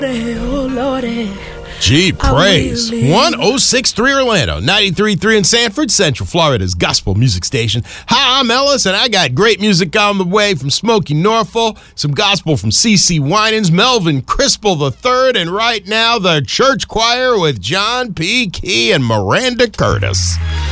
Oh, Lordy. Gee, praise. 1063 Orlando, 93.3 in Sanford, Central Florida's gospel music station. Hi, I'm Ellis, and I got great music on the way from Smokey Norfolk, some gospel from C.C. Winans, Melvin Crispell III, and right now, the church choir with John P. Key and Miranda Curtis.